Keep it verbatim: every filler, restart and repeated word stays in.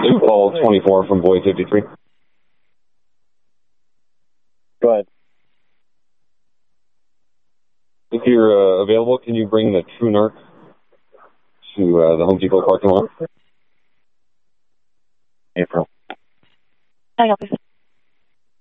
Call twenty-four from Boy fifty-three. Go ahead. If you're uh, available, can you bring the True Narc to uh, the Home Depot parking lot? April. Hi, officer.